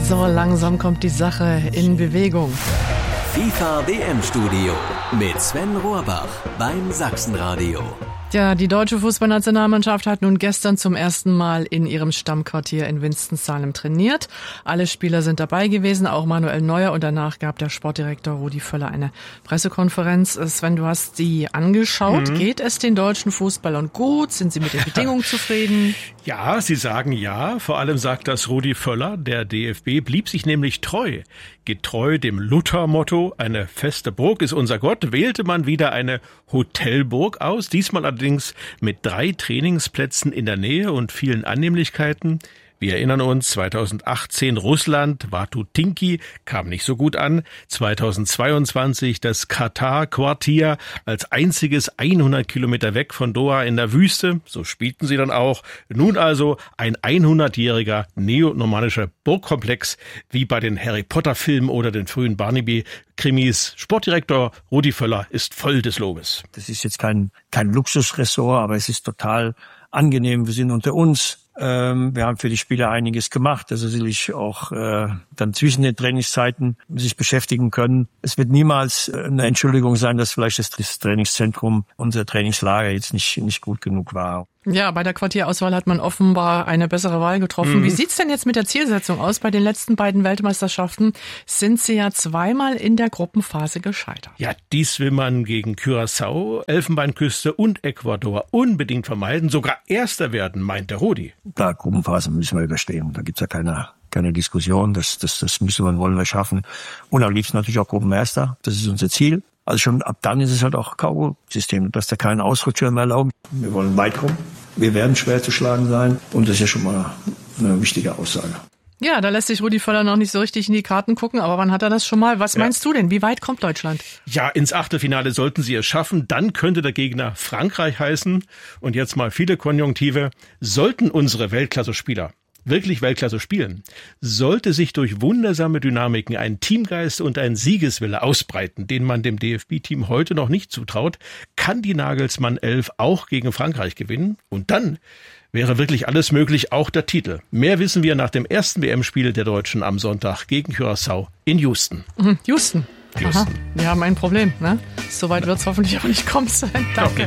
So langsam kommt die Sache in Bewegung. FIFA WM-Studio mit Sven Rohrbach beim Sachsenradio. Ja, die deutsche Fußballnationalmannschaft hat nun gestern zum ersten Mal in ihrem Stammquartier in Winston-Salem trainiert. Alle Spieler sind dabei gewesen, auch Manuel Neuer, und danach gab der Sportdirektor Rudi Völler eine Pressekonferenz. Sven, du hast die angeschaut. Geht es den deutschen Fußballern gut? Sind sie mit den Bedingungen zufrieden? Ja, sie sagen ja. Vor allem sagt das Rudi Völler. Der DFB blieb sich nämlich treu. Getreu dem Luther-Motto, eine feste Burg ist unser Gott, wählte man wieder eine Hotelburg aus, diesmal allerdings mit 3 Trainingsplätzen in der Nähe und vielen Annehmlichkeiten. Wir erinnern uns, 2018 Russland, Watutinki, kam nicht so gut an. 2022 das Katar-Quartier als einziges 100 Kilometer weg von Doha in der Wüste. So spielten sie dann auch. Nun also ein 100-jähriger neonormannischer Burgkomplex, wie bei den Harry-Potter-Filmen oder den frühen Barnaby-Krimis. Sportdirektor Rudi Völler ist voll des Lobes. Das ist jetzt kein Luxusressort, aber es ist total angenehm. Wir sind unter uns. Wir haben für die Spieler einiges gemacht, also sicherlich auch dann zwischen den Trainingszeiten sich beschäftigen können. Es wird niemals eine Entschuldigung sein, dass vielleicht das Trainingszentrum, unser Trainingslager jetzt nicht gut genug war. Ja, bei der Quartierauswahl hat man offenbar eine bessere Wahl getroffen. Wie sieht's denn jetzt mit der Zielsetzung aus? Bei den letzten beiden Weltmeisterschaften sind sie ja zweimal in der Gruppenphase gescheitert. Ja, dies will man gegen Curaçao, Elfenbeinküste und Ecuador unbedingt vermeiden. Sogar Erster werden, meint der Rudi. Klar, Gruppenphase müssen wir überstehen. Da gibt's ja keine Diskussion. Das müssen wir und wollen wir schaffen. Und am liebsten natürlich auch Gruppenerster. Das ist unser Ziel. Also schon ab dann ist es halt auch K.O.-System, dass da keinen Ausrutscher mehr erlauben. Wir wollen weit kommen. Wir werden schwer zu schlagen sein. Und das ist ja schon mal eine wichtige Aussage. Ja, da lässt sich Rudi Völler noch nicht so richtig in die Karten gucken, aber wann hat er das schon mal? Was meinst du denn? Wie weit kommt Deutschland? Ja, ins Achtelfinale sollten sie es schaffen. Dann könnte der Gegner Frankreich heißen. Und jetzt mal viele Konjunktive. Sollten unsere Weltklasse-Spieler wirklich Weltklasse spielen, sollte sich durch wundersame Dynamiken ein Teamgeist und ein Siegeswille ausbreiten, den man dem DFB-Team heute noch nicht zutraut, kann die Nagelsmann 11 auch gegen Frankreich gewinnen. Und dann wäre wirklich alles möglich, auch der Titel. Mehr wissen wir nach dem ersten WM-Spiel der Deutschen am Sonntag gegen Curaçao in Houston. Houston. Aha, wir haben ein Problem, ne? Soweit wird es hoffentlich auch nicht kommen sein. Danke.